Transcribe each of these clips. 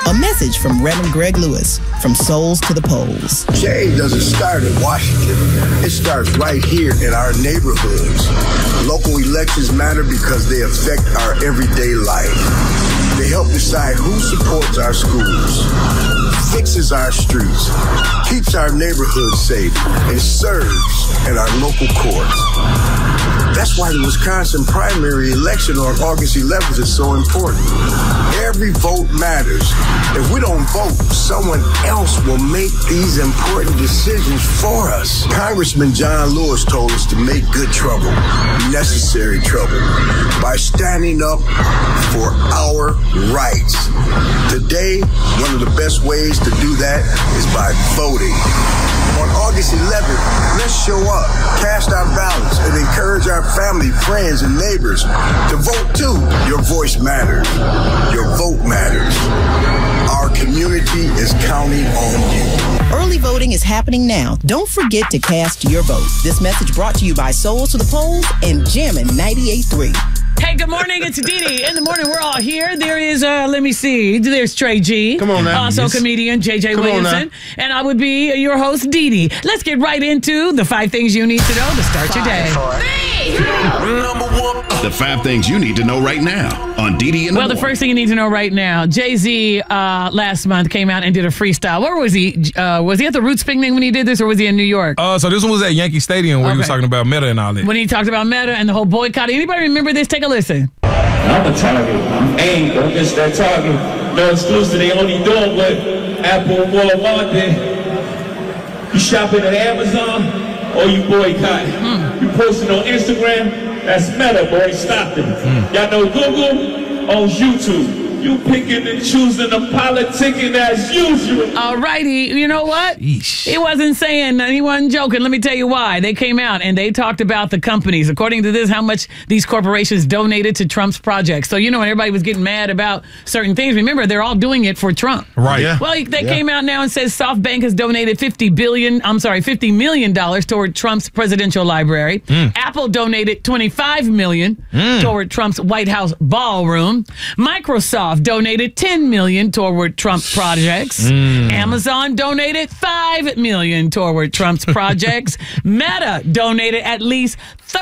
A message from Reverend Greg Lewis, from Souls to the Polls. Change doesn't start in Washington. It starts right here in our neighborhoods. Local elections matter because they affect our everyday life. They help decide who supports our schools, fixes our streets, keeps our neighborhoods safe, and serves in our local courts. That's why the Wisconsin primary election on August 11th is so important. Every vote matters. If we don't vote, someone else will make these important decisions for us. Congressman John Lewis told us to make good trouble, necessary trouble, by standing up for our rights. Today, one of the best ways to do that is by voting. On August 11th, let's show up, cast our ballots, and encourage our family, friends, and neighbors to vote too. Your voice matters. Your vote matters. Our community is counting on you. Early voting is happening now. Don't forget to cast your vote. This message brought to you by Souls to the Polls and Jammin' 98.3. Hey, good morning. It's Didi. In the morning, we're all here. There is, let me see. There's Trey G. Come on now. Also comedian JJ Williamson. And I would be your host, Didi. Let's get right into the 5 things you need to know to start your day. The 5 things you need to know right now on Didi in the morning. The first thing you need to know right now, Jay-Z last month came out and did a freestyle. Where was he? Was he at the Roots picnic when he did this, or was he in New York? So this one was at Yankee Stadium where he was talking about Meta and all that. When he talked about Meta and the whole boycott. Anybody remember this? Take a listen. I'm a target. I'm aimed. Don't miss that target. No exclusive. They only do it with Apple, Walmart. You shopping at Amazon or you boycott? You posting on Instagram? That's Meta, boy. Stop it. Y'all know Google owns YouTube. You picking and choosing and politicking as usual. All righty. You know what? Yeesh. He wasn't saying, he wasn't joking. Let me tell you why. They came out and they talked about the companies. According to this, how much these corporations donated to Trump's projects. So, when everybody was getting mad about certain things, remember, they're all doing it for Trump. Right. Yeah. Well, they came out now and says SoftBank has donated $50 million toward Trump's presidential library. Apple donated $25 million toward Trump's White House ballroom. Microsoft donated $10 million toward Trump's projects. Amazon donated $5 million toward Trump's projects. Meta donated at least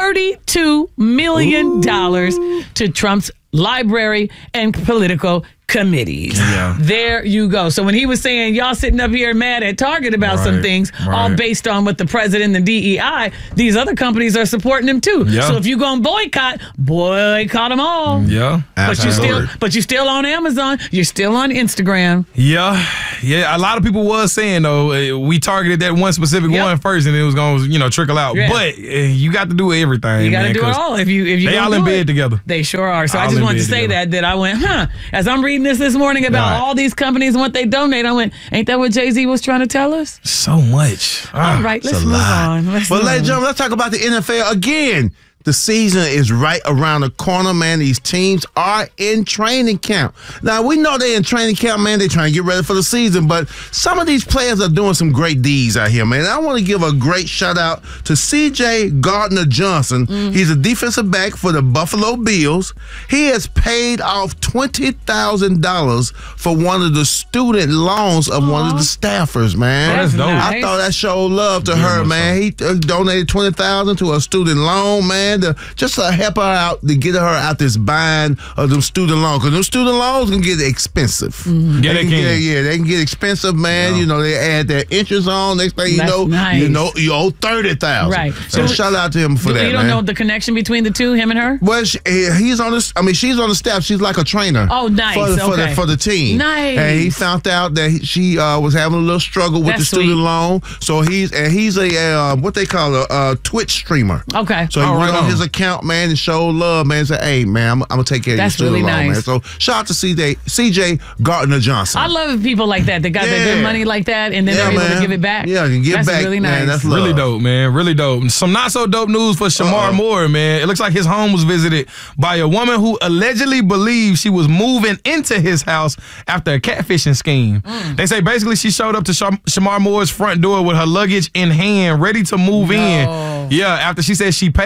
$32 million to Trump's library and political committees. Yeah. There you go. So when he was saying y'all sitting up here mad at Target about some things, all based on what the president and the DEI, these other companies are supporting them too. Yeah. So if you're going to boycott them all. Yeah. But you still on Amazon. You're still on Instagram. Yeah. Yeah. A lot of people was saying though, we targeted that one specific one first and it was going to, trickle out. Yeah. But you got to do everything. You got to do it all. If you they all in bed together. They sure are. So I just wanted to say that I went, as I'm reading this morning about all these companies and what they donate, I went, ain't that what Jay-Z was trying to tell us? So much. All right, let's move on. Ladies and gentlemen, let's talk about the NFL again. The season is right around the corner, man. These teams are in training camp. Now, we know they're in training camp, man. They're trying to get ready for the season, but some of these players are doing some great deeds out here, man. And I want to give a great shout-out to C.J. Gardner-Johnson. He's a defensive back for the Buffalo Bills. He has paid off $20,000 for one of the student loans of one of the staffers, man. That's dope. I thought that showed love to her, man. He donated $20,000 to a student loan, man. Just to help her out, to get her out this bind of them student loans. Because them student loans can get expensive. Yeah, they can. They can get expensive, man. Yeah. They add their interest on. Next thing you know, you owe $30,000. Right. So shout out to him for that, You don't know the connection between the two, him and her? Well, he's on this. she's on the staff. She's like a trainer. Oh, nice. For the team. Nice. And he found out that she was having a little struggle with the student loan. So he's a what they call a Twitch streamer. Okay. So he went on his account, man, and showed love, man. And said, hey, man, I'm gonna take care of your student loan, man. So shout out to C.J. Gardner-Johnson. I love people like that. They got their good money like that, and then they're able to give it back. Yeah, you can give back. Really nice. Man, that's love. Really dope, man. Really dope. Some not so dope news for Shamar Moore, man. It looks like his home was visited by a woman who allegedly believed she was moving into his house after a catfishing scheme. They say basically she showed up to Shamar Moore's front door with her luggage in hand, ready to move in. Yeah, after she said she paid somebody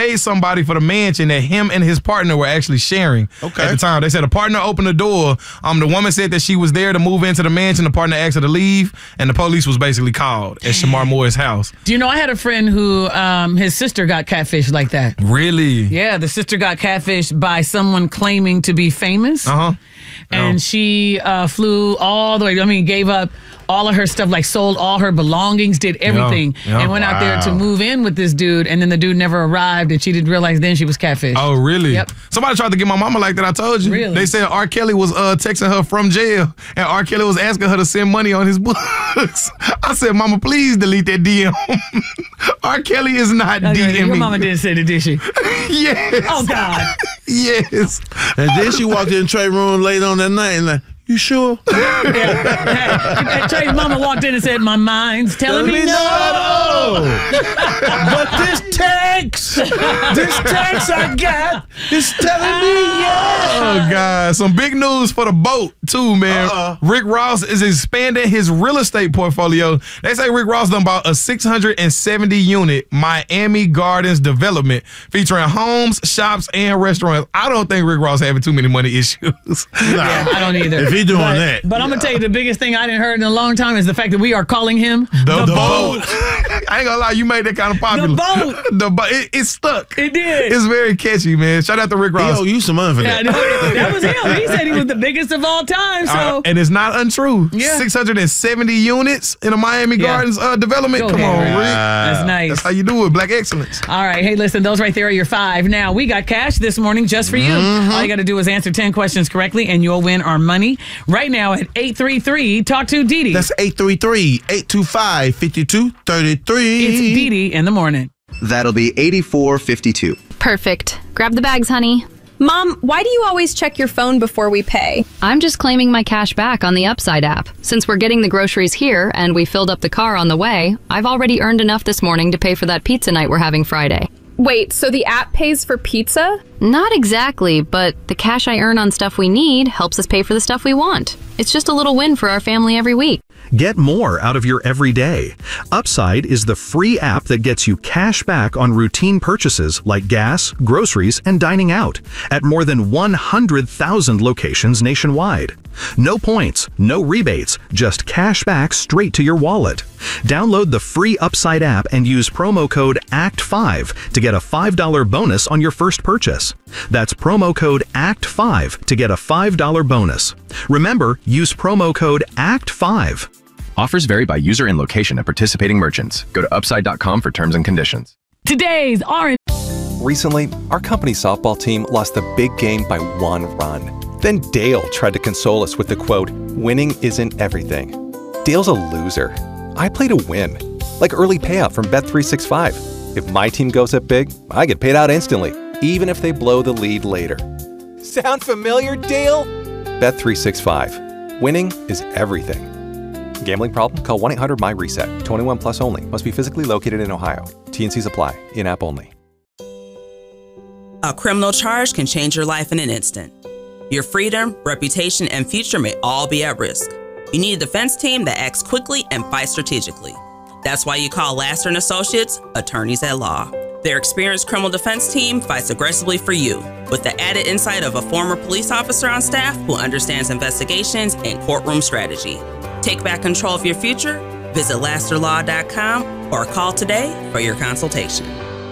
somebody for the mansion that him and his partner were actually sharing at the time. They said the partner opened the door. The woman said that she was there to move into the mansion. The partner asked her to leave, and the police was basically called at Shamar Moore's house. Do you know, I had a friend who his sister got catfished like that. Really? Yeah, the sister got catfished by someone claiming to be famous. And she flew all the way, gave up all of her stuff, like sold all her belongings, did everything, and went out there to move in with this dude, and then the dude never arrived, and she didn't realize then she was catfished. Oh, really? Yep. Somebody tried to get my mama like that, I told you. Really? They said R. Kelly was texting her from jail, and R. Kelly was asking her to send money on his books. I said, Mama, please delete that DM. R. Kelly is not DMing. Your mama didn't say that, did she? Yes. Oh, God. Yes. And then she walked in Trey's room late on that night and like, you sure? Trey's mama walked in and said, my mind's telling me no. But this text I got is telling me yes. Oh, God. Some big news for the boat, too, man. Rick Ross is expanding his real estate portfolio. They say Rick Ross done bought a 670-unit Miami Gardens development featuring homes, shops, and restaurants. I don't think Rick Ross having too many money issues. Yeah, I don't either. If he doing that. But I'm going to tell you, the biggest thing I didn't heard in a long time is the fact that we are calling him the boat. I ain't gonna lie, you made that kind of popular. The boat. It stuck. It did. It's very catchy, man. Shout out to Rick Ross. He owe you some money for that. That was him. He said he was the biggest of all time. So and it's not untrue. Yeah. 670 units in a Miami Gardens development. Go Come on, ahead, Rick. That's nice. That's how you do it. Black excellence. All right. Hey, listen, those right there are your 5. Now, we got cash this morning just for you. All you got to do is answer 10 questions correctly, and you'll win our money. Right now at 833, talk to Dee Dee. That's 833-825-5233. It's Dee Dee in the morning. That'll be 8452. Perfect. Grab the bags, honey. Mom, why do you always check your phone before we pay? I'm just claiming my cash back on the Upside app. Since we're getting the groceries here and we filled up the car on the way, I've already earned enough this morning to pay for that pizza night we're having Friday. Wait, so the app pays for pizza? Not exactly, but the cash I earn on stuff we need helps us pay for the stuff we want. It's just a little win for our family every week. Get more out of your everyday. Upside is the free app that gets you cash back on routine purchases like gas, groceries, and dining out at more than 100,000 locations nationwide. No points, no rebates, just cash back straight to your wallet. Download the free Upside app and use promo code ACT5 to get a $5 bonus on your first purchase. That's promo code ACT5 to get a $5 bonus. Remember, use promo code ACT5. Offers vary by user and location at participating merchants. Go to upside.com for terms and conditions. Today's Orange. Recently, our company's softball team lost the big game by 1 run. Then Dale tried to console us with the quote, "Winning isn't everything." Dale's a loser. I play to win, like early payout from Bet365. If my team goes up big, I get paid out instantly, even if they blow the lead later. Sound familiar, Dale? Bet365. Winning is everything. Gambling problem? Call 1-800-MY-RESET. 21 plus only. Must be physically located in Ohio. T&Cs apply. In-app only. A criminal charge can change your life in an instant. Your freedom, reputation, and future may all be at risk. You need a defense team that acts quickly and fights strategically. That's why you call Laster & Associates, attorneys at law. Their experienced criminal defense team fights aggressively for you, with the added insight of a former police officer on staff who understands investigations and courtroom strategy. Take back control of your future. Visit LasterLaw.com or call today for your consultation.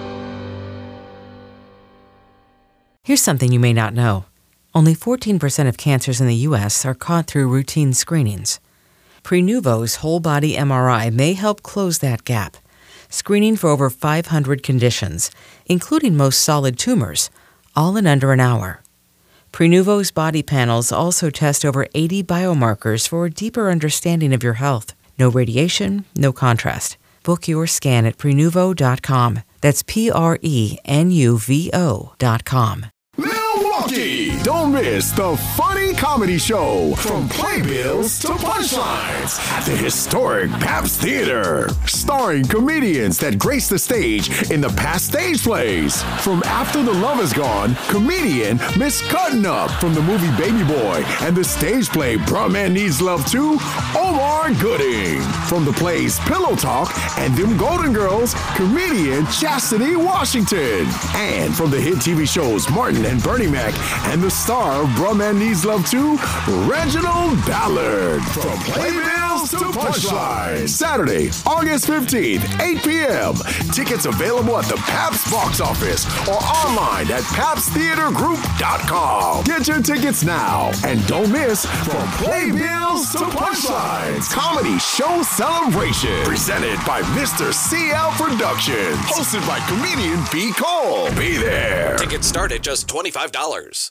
Here's something you may not know. Only 14% of cancers in the U.S. are caught through routine screenings. Prenuvo's whole-body MRI may help close that gap, screening for over 500 conditions, including most solid tumors, all in under an hour. Prenuvo's body panels also test over 80 biomarkers for a deeper understanding of your health. No radiation, no contrast. Book your scan at Prenuvo.com. That's Prenuvo.com. Milwaukee, Don't miss the funny comedy show from Playbills to Punchlines at the historic Pabst Theater, starring comedians that grace the stage in the past stage plays. From After the Love Is Gone, comedian Miss Cuttin' Up from the movie Baby Boy and the stage play Bruh Man Needs Love Too, Omar Gooding. From the plays Pillow Talk and Them Golden Girls, comedian Chastity Washington. And from the hit TV shows Martin and Bernie Mac and the star of Bruh Man Needs Love Too, Reginald Ballard. From Playbills to Punchlines. Saturday, August 15th, 8 p.m. Tickets available at the Pabst box office or online at PabstTheaterGroup.com. Get your tickets now and don't miss From Playbills to Punchlines Comedy Show Celebration, presented by Mr. CL Productions, hosted by comedian B. Cole. Be there. Tickets start at just $25.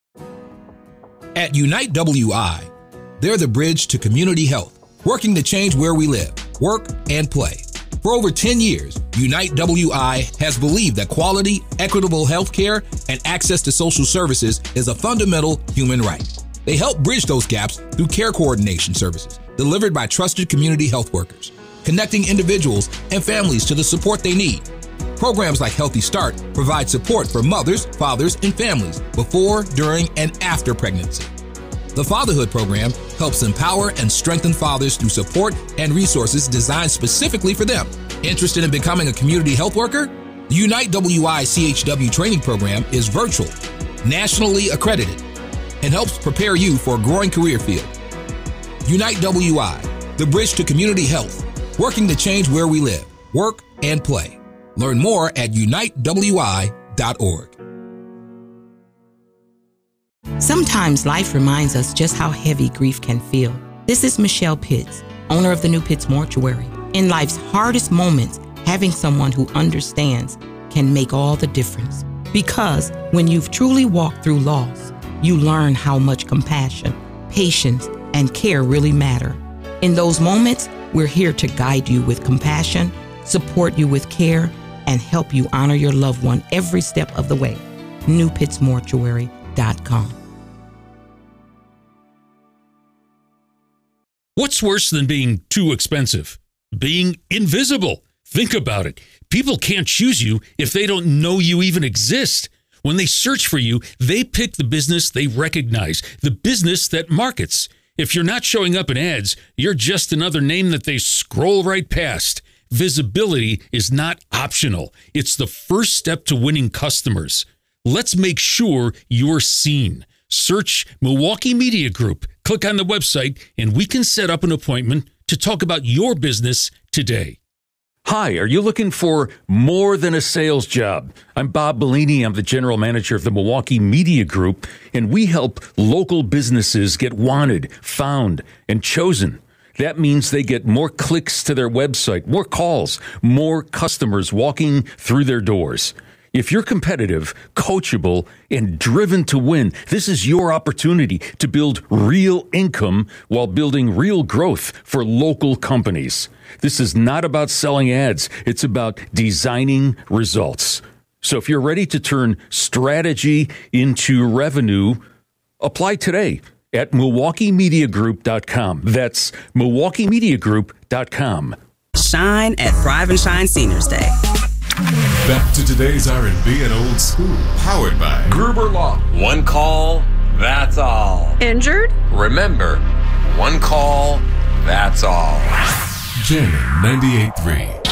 At Unite WI, they're the bridge to community health, working to change where we live, work, and play. For over 10 years, Unite WI has believed that quality, equitable health care and access to social services is a fundamental human right. They help bridge those gaps through care coordination services delivered by trusted community health workers, connecting individuals and families to the support they need. Programs like Healthy Start provide support for mothers, fathers, and families before, during, and after pregnancy. The Fatherhood Program helps empower and strengthen fathers through support and resources designed specifically for them. Interested in becoming a community health worker? The Unite WI CHW training program is virtual, nationally accredited, and helps prepare you for a growing career field. Unite WI, the bridge to community health, working to change where we live, work, and play. Learn more at unitewi.org. Sometimes life reminds us just how heavy grief can feel. This is Michelle Pitts, owner of the New Pitts Mortuary. In life's hardest moments, having someone who understands can make all the difference. Because when you've truly walked through loss, you learn how much compassion, patience, and care really matter. In those moments, we're here to guide you with compassion, support you with care, and help you honor your loved one every step of the way. NewPittsMortuary.com. What's worse than being too expensive? Being invisible. Think about it. People can't choose you if they don't know you even exist. When they search for you, they pick the business they recognize, the business that markets. If you're not showing up in ads, you're just another name that they scroll right past. Visibility is not optional. It's the first step to winning customers. Let's make sure you're seen. Search Milwaukee Media Group. Click on the website, and we can set up an appointment to talk about your business today. Hi, are you looking for more than a sales job? I'm Bob Bellini. I'm the general manager of the Milwaukee Media Group, and we help local businesses get wanted, found, and chosen. That means they get more clicks to their website, more calls, more customers walking through their doors. If you're competitive, coachable, and driven to win, this is your opportunity to build real income while building real growth for local companies. This is not about selling ads. It's about designing results. So if you're ready to turn strategy into revenue, apply today at MilwaukeeMediaGroup.com. That's MilwaukeeMediaGroup.com. Shine at Thrive and Shine Seniors Day. Back to today's R&B and old school, powered by Gruber Law. One call, that's all. Injured? Remember, one call, that's all. Jammin' 98.3.